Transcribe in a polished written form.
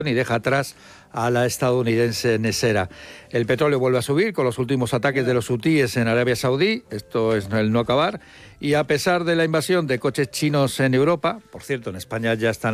y deja atrás a la estadounidense Nesera. El petróleo vuelve a subir con los últimos ataques de los hutíes en Arabia Saudí, esto es el no acabar, y a pesar de la invasión de coches chinos en Europa, por cierto, en España ya están